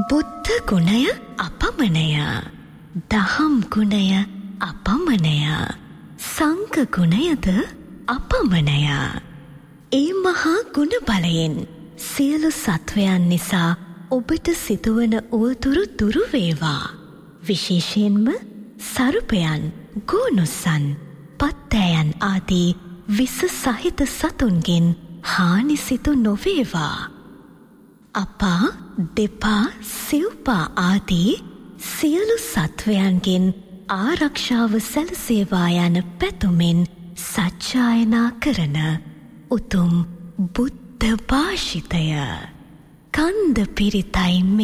බුද්ධ ගුණය අපමණය, දහම් ගුණය අපමණය, සංඝ ගුණයද අපමණය. ඒ මහා ගුණ බලයෙන් සියලු සත්වයන් නිසා ඔබට සිදුවන උවදුරු දුරු වේවා. විශේෂයෙන්ම සරුපයන්, ගෝනුස්සන්, පත්තෑයන් ආදී විස සහිත සතුන්ගෙන් හානි සිදු නොවේවා. අපා, දෙපා, සිව්පා ආදී සියලු සත්වයන්ගෙන් ආරක්ෂාව සැලසේවා යන පැතුමෙන් සජ්ජායනා කරන උතුම් බුද්ධ භාෂිතය. කන්ද පිරිතයි